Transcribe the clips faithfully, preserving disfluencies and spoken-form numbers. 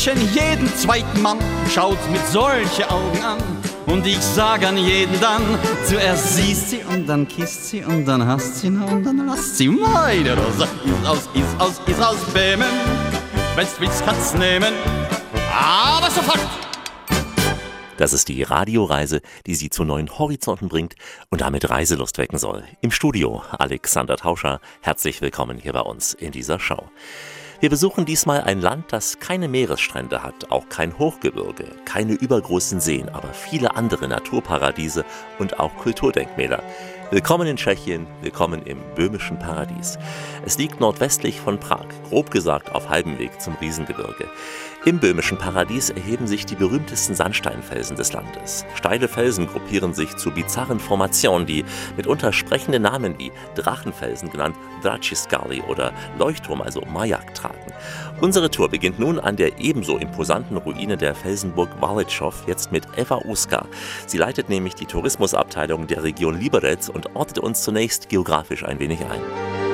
Jeden zweiten Mann schaut mit solchen Augen an. Und ich sag an jeden dann, zuerst siehst sie und dann kisst sie und dann hasst sie und dann lasst sie. Meine Rosa ist aus, ist aus, ist aus Bämen. Wenn's willst, kannst nehmen, aber sofort. Das ist die Radioreise, die Sie zu neuen Horizonten bringt und damit Reiselust wecken soll. Im Studio Alexander Tauscher, herzlich willkommen hier bei uns in dieser Show. Wir besuchen diesmal ein Land, das keine Meeresstrände hat, auch kein Hochgebirge, keine übergroßen Seen, aber viele andere Naturparadiese und auch Kulturdenkmäler. Willkommen in Tschechien, willkommen im böhmischen Paradies. Es liegt nordwestlich von Prag, grob gesagt auf halbem Weg zum Riesengebirge. Im böhmischen Paradies erheben sich die berühmtesten Sandsteinfelsen des Landes. Steile Felsen gruppieren sich zu bizarren Formationen, die mitunter sprechende Namen wie Drachenfelsen, genannt Drachiskali, oder Leuchtturm, also Majak, tragen. Unsere Tour beginnt nun an der ebenso imposanten Ruine der Felsenburg Wałęczów, jetzt mit Eva Uska. Sie leitet nämlich die Tourismusabteilung der Region Liberec und ortet uns zunächst geografisch ein wenig ein.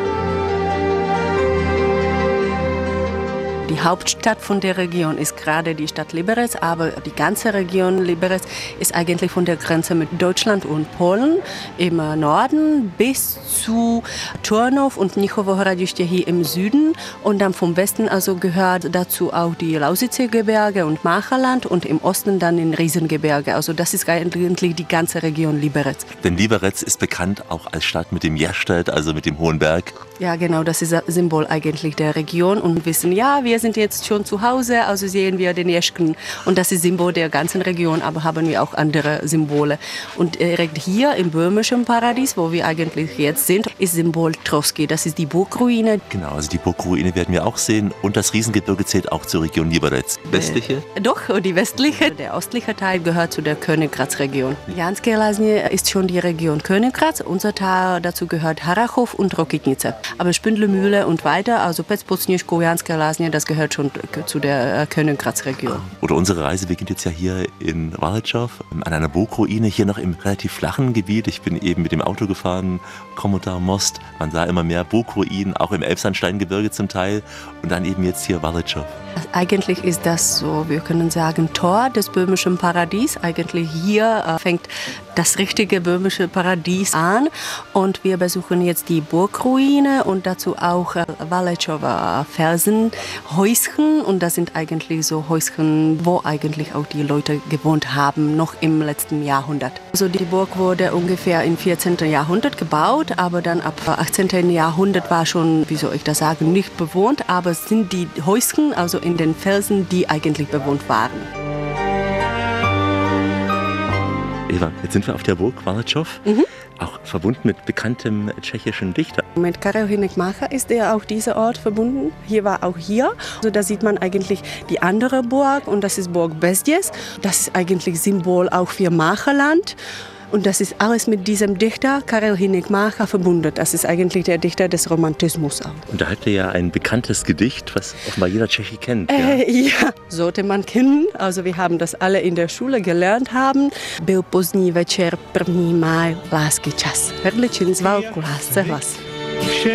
Die Hauptstadt von der Region ist gerade die Stadt Liberec, aber die ganze Region Liberec ist eigentlich von der Grenze mit Deutschland und Polen im Norden bis zu Turnow und Mnichovo Hradiště hier im Süden, und dann vom Westen also gehört dazu auch die Lausitzer Gebirge und Macherland und im Osten dann in Riesengebirge. Also das ist eigentlich die ganze Region Liberec. Denn Liberec ist bekannt auch als Stadt mit dem Jerstedt, also mit dem hohen Berg. Ja, genau, das ist das Symbol eigentlich der Region, und wir wissen, ja, wir sind jetzt schon zu Hause, also sehen wir den Jeschken, und das ist Symbol der ganzen Region, aber haben wir auch andere Symbole. Und direkt hier im böhmischen Paradies, wo wir eigentlich jetzt sind, ist Symbol Troski, das ist die Burgruine. Genau, also die Burgruine werden wir auch sehen, und das Riesengebirge zählt auch zur Region Liberec. Westliche? Äh, doch, die westliche. Der östliche Teil gehört zu der Königgrätz-Region. Janské Lázně ist schon die Region Königgrätz, unser Teil dazu gehört Harrachov und Rokytnice. Aber Spindlemühle und weiter, also Pecpocničko, Janské Lázně, das gehört schon zu der Königgrätz-Region. Oder unsere Reise beginnt jetzt ja hier in Wałęczów, an einer Burgruine, hier noch im relativ flachen Gebiet. Ich bin eben mit dem Auto gefahren, Komotar Most. Man sah immer mehr Burgruinen, auch im Elbsandsteingebirge zum Teil. Und dann eben jetzt hier Wałęczów. Eigentlich ist das so, wir können sagen, Tor des böhmischen Paradies. Eigentlich hier äh, fängt das richtige böhmische Paradies an, und wir besuchen jetzt die Burgruine und dazu auch äh, Wałęczower Felsenhäuschen, und das sind eigentlich so Häuschen, wo eigentlich auch die Leute gewohnt haben, noch im letzten Jahrhundert. Also die Burg wurde ungefähr im vierzehnten Jahrhundert gebaut, aber dann ab achtzehnten Jahrhundert war schon, wie soll ich das sagen, nicht bewohnt, aber es sind die Häuschen, also in den Felsen, die eigentlich bewohnt waren. Eva, jetzt sind wir auf der Burg Wałęczów, mhm. auch verbunden mit bekanntem tschechischen Dichter. Mit Karel Hynek Mácha ist er auch dieser Ort verbunden. Hier war auch hier. Also da sieht man eigentlich die andere Burg, und das ist Burg Bezděz. Das ist eigentlich Symbol auch für Macherland. Und das ist alles mit diesem Dichter Karel Hynek Mácha verbunden. Das ist eigentlich der Dichter des Romantismus auch. Und da hat er ja ein bekanntes Gedicht, was offenbar jeder Tscheche kennt. Äh, ja. ja, sollte man kennen. Also wir haben das alle in der Schule gelernt haben. Byl pozdní večer, první máj, lásky čas. Hrdličin zval k lásce hlas.